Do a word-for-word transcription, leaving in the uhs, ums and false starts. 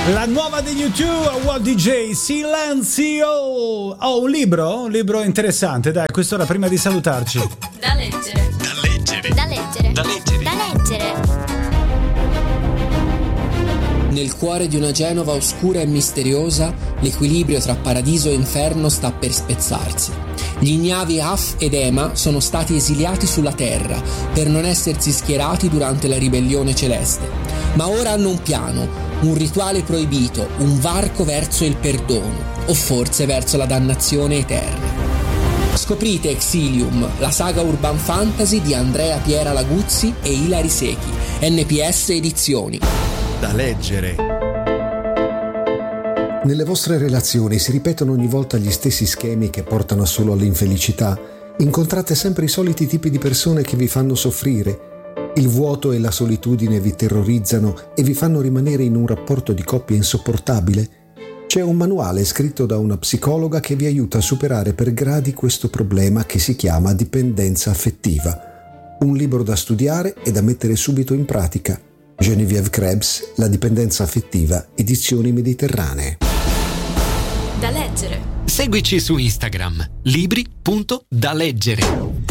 La nuova degli U due, What D J, Silenzio. Oh, un libro? Un libro interessante, dai, quest'ora prima di salutarci. Da leggere. Da leggere. Da leggere. Da leggere. Da leggere. Nel cuore di una Genova oscura e misteriosa, l'equilibrio tra paradiso e inferno sta per spezzarsi. Gli ignavi Af ed Ema sono stati esiliati sulla terra per non essersi schierati durante la ribellione celeste. Ma ora hanno un piano, un rituale proibito, un varco verso il perdono, o forse verso la dannazione eterna. Scoprite Exilium, la saga urban fantasy di Andrea Piera Laguzzi e Ilari Secchi, N P S Edizioni. Da leggere. Nelle vostre relazioni si ripetono ogni volta gli stessi schemi che portano solo all'infelicità. Incontrate sempre i soliti tipi di persone che vi fanno soffrire. Il vuoto e la solitudine vi terrorizzano e vi fanno rimanere in un rapporto di coppia insopportabile. C'è un manuale scritto da una psicologa che vi aiuta a superare per gradi questo problema che si chiama dipendenza affettiva. Un libro da studiare e da mettere subito in pratica. Geneviève Krebs, La dipendenza affettiva, Edizioni Mediterranee. Da leggere. Seguici su Instagram, libri punto da leggere.